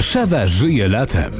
Warszawa żyje latem.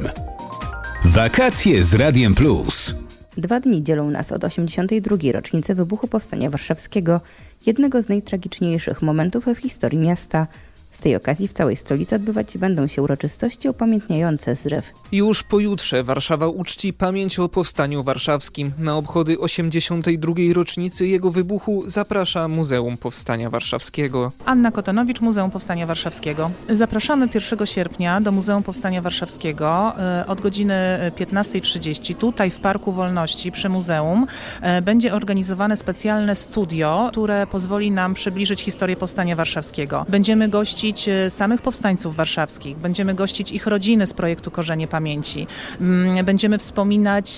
Wakacje z Radiem Plus. 2 dni dzielą nas od 82. rocznicy wybuchu Powstania Warszawskiego, jednego z najtragiczniejszych momentów w historii miasta. Z tej okazji w całej stolicy odbywać będą się uroczystości upamiętniające zryw. Już pojutrze Warszawa uczci pamięć o Powstaniu Warszawskim. Na obchody 82. rocznicy jego wybuchu zaprasza Muzeum Powstania Warszawskiego. Anna Kotonowicz, Muzeum Powstania Warszawskiego. Zapraszamy 1 sierpnia do Muzeum Powstania Warszawskiego od godziny 15:30. Tutaj w Parku Wolności przy muzeum będzie organizowane specjalne studio, które pozwoli nam przybliżyć historię Powstania Warszawskiego. Będziemy gościć samych powstańców warszawskich, będziemy gościć ich rodziny z projektu Korzenie Pamięci. Będziemy wspominać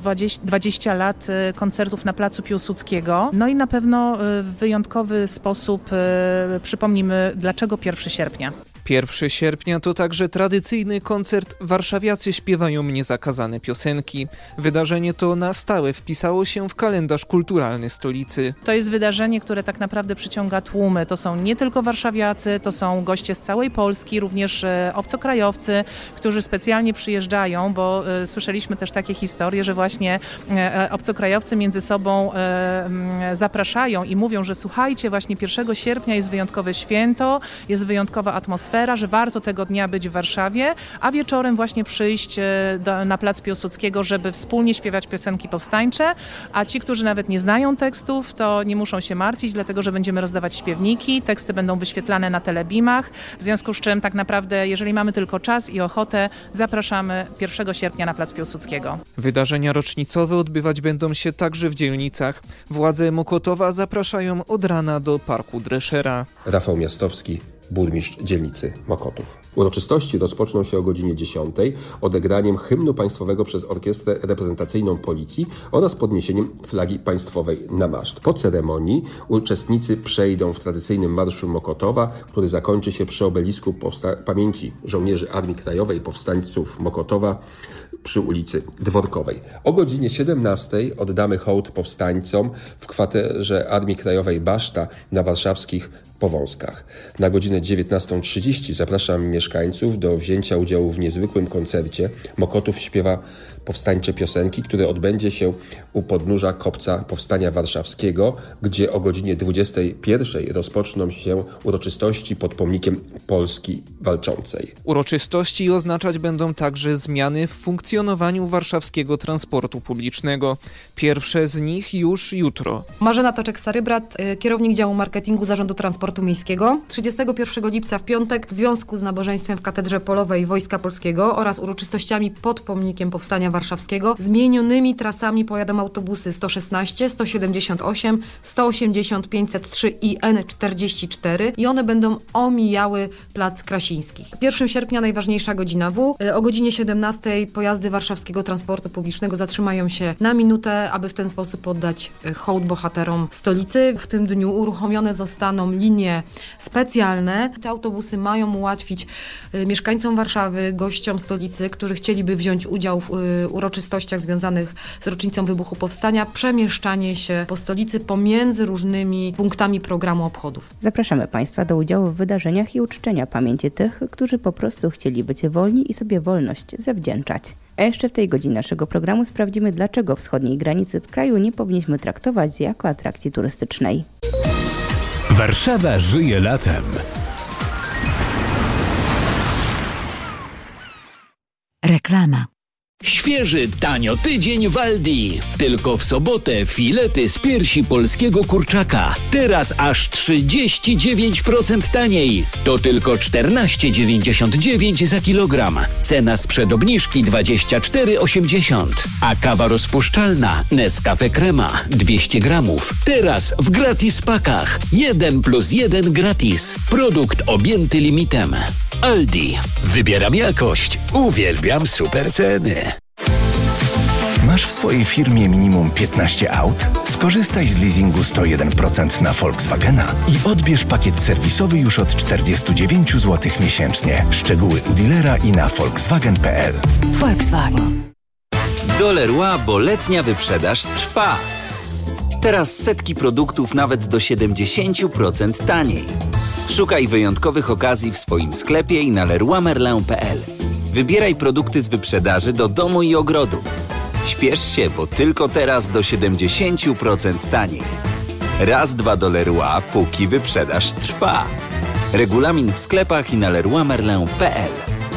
20 lat koncertów na Placu Piłsudskiego. No i na pewno w wyjątkowy sposób przypomnimy, dlaczego 1 sierpnia. 1 sierpnia to także tradycyjny koncert Warszawiacy śpiewają niezakazane piosenki. Wydarzenie to na stałe wpisało się w kalendarz kulturalny stolicy. To jest wydarzenie, które tak naprawdę przyciąga tłumy. To są nie tylko warszawiacy, to są goście z całej Polski, również obcokrajowcy, którzy specjalnie przyjeżdżają, bo słyszeliśmy też takie historie, że właśnie obcokrajowcy między sobą zapraszają i mówią, że słuchajcie, właśnie 1 sierpnia jest wyjątkowe święto, jest wyjątkowa atmosfera, że warto tego dnia być w Warszawie, a wieczorem właśnie przyjść na Plac Piłsudskiego, żeby wspólnie śpiewać piosenki powstańcze, a ci, którzy nawet nie znają tekstów, to nie muszą się martwić, dlatego że będziemy rozdawać śpiewniki, teksty będą wyświetlane na telebimach, w związku z czym tak naprawdę, jeżeli mamy tylko czas i ochotę, zapraszamy 1 sierpnia na Plac Piłsudskiego. Wydarzenia rocznicowe odbywać będą się także w dzielnicach. Władze Mokotowa zapraszają od rana do Parku Dreszera. Rafał Miastowski, burmistrz dzielnicy Mokotów. Uroczystości rozpoczną się o godzinie 10 odegraniem hymnu państwowego przez orkiestrę reprezentacyjną policji oraz podniesieniem flagi państwowej na maszt. Po ceremonii uczestnicy przejdą w tradycyjnym marszu Mokotowa, który zakończy się przy obelisku pamięci żołnierzy Armii Krajowej powstańców Mokotowa przy ulicy Dworkowej. O godzinie 17 oddamy hołd powstańcom w kwaterze Armii Krajowej Baszta na warszawskich Powązkach. Na godzinę 19:30 zapraszam mieszkańców do wzięcia udziału w niezwykłym koncercie Mokotów śpiewa powstańcze piosenki, które odbędzie się u podnóża Kopca Powstania Warszawskiego, gdzie o godzinie 21 rozpoczną się uroczystości pod pomnikiem Polski Walczącej. Uroczystości oznaczać będą także zmiany w funkcjonowaniu warszawskiego transportu publicznego. Pierwsze z nich już jutro. Marzena Toczek-Starybrat, kierownik działu marketingu Zarządu Transportu Miejskiego. 31 lipca w piątek w związku z nabożeństwem w Katedrze Polowej Wojska Polskiego oraz uroczystościami pod pomnikiem Powstania Warszawskiego zmienionymi trasami pojadą autobusy 116, 178, 180, 503 i N44 i one będą omijały Plac Krasiński. 1 sierpnia najważniejsza godzina W. O godzinie 17 pojazdy warszawskiego transportu publicznego zatrzymają się na minutę, aby w ten sposób oddać hołd bohaterom stolicy. W tym dniu uruchomione zostaną linie specjalne. Te autobusy mają ułatwić mieszkańcom Warszawy, gościom stolicy, którzy chcieliby wziąć udział w uroczystościach związanych z rocznicą wybuchu Powstania, przemieszczanie się po stolicy pomiędzy różnymi punktami programu obchodów. Zapraszamy Państwa do udziału w wydarzeniach i uczczenia pamięci tych, którzy po prostu chcieli być wolni i sobie wolność zawdzięczać. A jeszcze w tej godzinie naszego programu sprawdzimy, dlaczego wschodniej granicy w kraju nie powinniśmy traktować jako atrakcji turystycznej. Warszawa żyje latem. Reklama. Świeży, tanio tydzień w Aldi. Tylko w sobotę filety z piersi polskiego kurczaka. Teraz aż 39% taniej. To tylko 14,99 za kilogram. Cena sprzed obniżki 24,80. A kawa rozpuszczalna Nescafe Crema 200 gramów. Teraz w gratis pakach. 1+1 gratis. Produkt objęty limitem. Aldi. Wybieram jakość. Uwielbiam super ceny. Masz w swojej firmie minimum 15 aut? Skorzystaj z leasingu 101% na Volkswagena i odbierz pakiet serwisowy już od 49 zł miesięcznie. Szczegóły u dealera i na volkswagen.pl. Volkswagen. Do Leroy, bo letnia wyprzedaż trwa. Teraz setki produktów nawet do 70% taniej. Szukaj wyjątkowych okazji w swoim sklepie i na leroymerlin.pl. Wybieraj produkty z wyprzedaży do domu i ogrodu. Śpiesz się, bo tylko teraz do 70% taniej. Raz, dwa do Leroy, póki wyprzedaż trwa. Regulamin w sklepach i na leroymerlin.pl.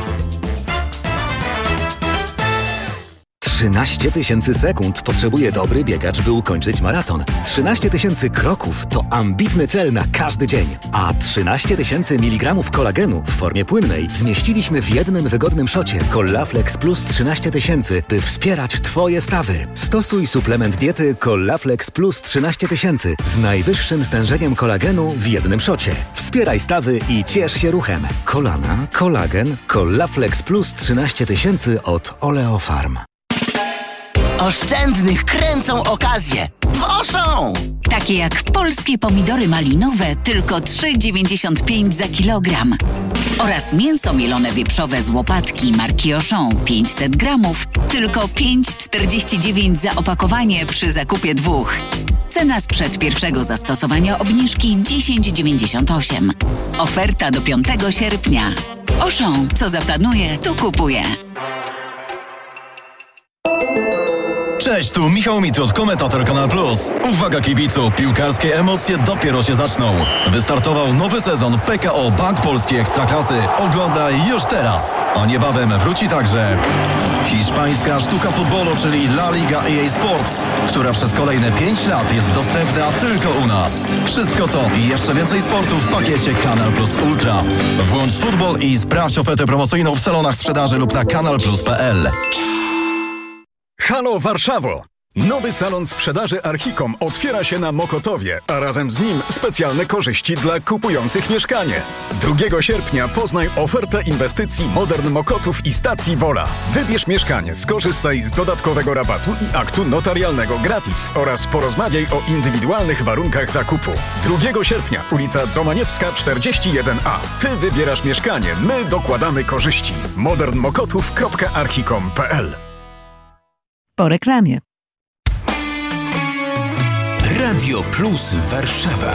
13 000 sekund potrzebuje dobry biegacz, by ukończyć maraton. 13 000 kroków to ambitny cel na każdy dzień. A 13 000 mg kolagenu w formie płynnej zmieściliśmy w jednym wygodnym szocie Collaflex Plus 13 000, by wspierać Twoje stawy. Stosuj suplement diety Collaflex Plus 13 000 z najwyższym stężeniem kolagenu w jednym szocie. Wspieraj stawy i ciesz się ruchem. Kolana, kolagen, Collaflex Plus 13 000 od Oleofarm. Oszczędnych kręcą okazje w Auchan! Takie jak polskie pomidory malinowe, tylko 3,95 za kilogram. Oraz mięso mielone wieprzowe z łopatki marki Auchan 500 gramów, tylko 5,49 za opakowanie przy zakupie 2. Cena sprzed pierwszego zastosowania obniżki 10,98. Oferta do 5 sierpnia. Auchan, co zaplanuje, to kupuje. Cześć, tu Michał Mitrud, komentator Kanal Plus. Uwaga kibicu, piłkarskie emocje dopiero się zaczną. Wystartował nowy sezon PKO Bank Polski Ekstraklasy. Oglądaj już teraz. A niebawem wróci także hiszpańska sztuka futbolu, czyli La Liga EA Sports, która przez kolejne 5 lat jest dostępna tylko u nas. Wszystko to i jeszcze więcej sportu w pakiecie Kanal Plus Ultra. Włącz futbol i sprawdź ofertę promocyjną w salonach sprzedaży lub na kanalplus.pl. Halo Warszawo! Nowy salon sprzedaży Archicom otwiera się na Mokotowie, a razem z nim specjalne korzyści dla kupujących mieszkanie. 2 sierpnia poznaj ofertę inwestycji Modern Mokotów i stacji Wola. Wybierz mieszkanie, skorzystaj z dodatkowego rabatu i aktu notarialnego gratis oraz porozmawiaj o indywidualnych warunkach zakupu. 2 sierpnia, ulica Domaniewska 41A. Ty wybierasz mieszkanie, my dokładamy korzyści. modernmokotów.archicom.pl. Po reklamie. Radio Plus Warszawa.